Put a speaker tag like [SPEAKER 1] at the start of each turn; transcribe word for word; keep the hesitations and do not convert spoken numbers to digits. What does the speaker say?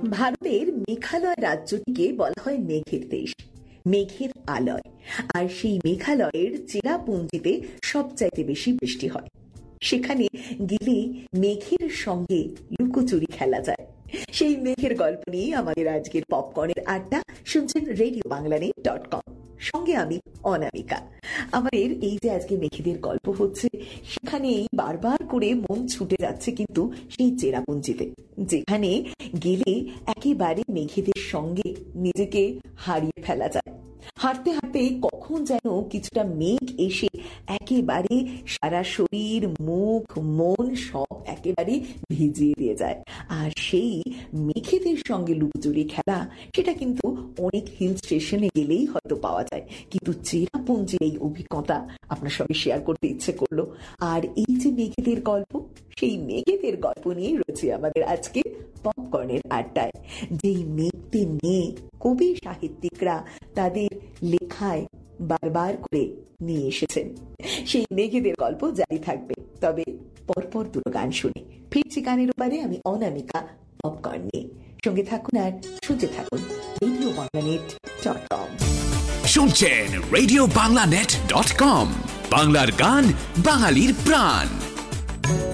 [SPEAKER 1] ভারতের মেঘালয় রাজ্যটিকে বলা হয় মেঘের দেশ, মেঘের আলয়। আর সেই মেঘালয়ের চেরাপুঞ্জিতে সবচাইতে বেশি বৃষ্টি হয়। সেখানে গেলে মেঘের সঙ্গে লুকোচুরি খেলা যায়। সেই মেঘের গল্প নিয়ে আমাদের আজকের পপকর্নের আড্ডা শুনছেন radio Bangla net dot com. সঙ্গে আমি অনামিকা। আমাদের এই যে আজকে মেঘেদের গল্প হচ্ছে, সেখানেই বারবার করে মন ছুটে যাচ্ছে কিন্তু সেই চেরাপুঞ্জিতে, যেখানে গেলে একেবারে মেঘেদের সঙ্গে নিজেকে হারিয়ে ফেলা যায়। হাঁটতে হাঁটতে কখন যেন কিছুটা মেঘ এসে একেবারে সারা শরীর, মুখ, মন সব একেবারে ভিজিয়ে দিয়ে যায়। আর সেই মেঘেদের সঙ্গে লুকোচুরি খেলা, সেটা কিন্তু অনেক হিল স্টেশনে গেলেই হয়তো পাওয়া যায়, কিন্তু চেরাপুঞ্জির এই অভিজ্ঞতা আপনার সঙ্গে শেয়ার করতে ইচ্ছে করলো। আর এই যে মেঘেদের গল্প, সেই মেঘেদের গল্প নিয়ে রয়েছে আমাদের আজকে পপকর্নের আড্ডায়। যেই মেঘদের নিয়ে কবি সাহিত্যিকরা তাদের লেখায় বারবার করে নিয়ে এসেছেন, সেই মেঘেদের গল্প জারি থাকবে। তবে পরপর দুটো গান শুনে ফিরছি গানের উপরে আমি অনামিকা পপকর্ন নিয়ে। সঙ্গে থাকুন আর শুনতে থাকুন radio Bangla net dot com.
[SPEAKER 2] শুনছেন radio Bangla net dot com, বাংলার গান, বাঙালির প্রাণ।